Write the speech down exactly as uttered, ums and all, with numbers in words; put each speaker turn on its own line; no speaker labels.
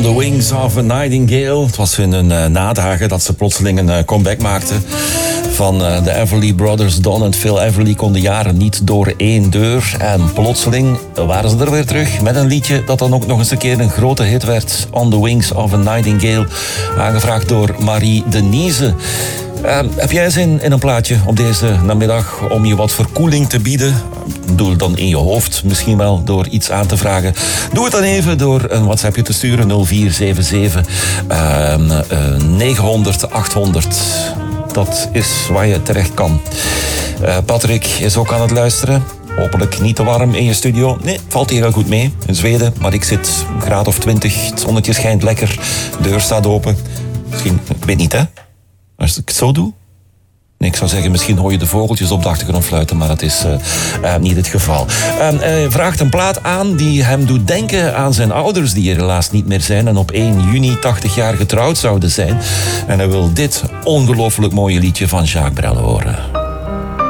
the Wings of a Nightingale. Het was in hun uh, nadagen dat ze plotseling een uh, comeback maakten. Van uh, de Everly Brothers, Don en Phil Everly konden jaren niet door één deur. En plotseling waren ze er weer terug met een liedje dat dan ook nog eens een keer een grote hit werd. On the Wings of a Nightingale. Aangevraagd door Marie Denise. Uh, heb jij zin in een plaatje op deze namiddag om je wat verkoeling te bieden? Ik bedoel dan in je hoofd misschien wel door iets aan te vragen. Doe het dan even door een WhatsAppje te sturen nul vier zeven zeven uh, uh, negenhonderd achthonderd. Dat is waar je terecht kan. Uh, Patrick is ook aan het luisteren. Hopelijk niet te warm in je studio. Nee, valt hier heel goed mee. In Zweden, maar ik zit een graad of twintig. Het zonnetje schijnt lekker. De deur staat open. Misschien, ik weet niet hè. Als ik het zo doe? Nee, ik zou zeggen, misschien hoor je de vogeltjes op de achtergrond fluiten, maar dat is uh, uh, niet het geval. Uh, hij vraagt een plaat aan die hem doet denken aan zijn ouders, die er helaas niet meer zijn en op één juni tachtig jaar getrouwd zouden zijn. En hij wil dit ongelooflijk mooie liedje van Jacques Brel horen.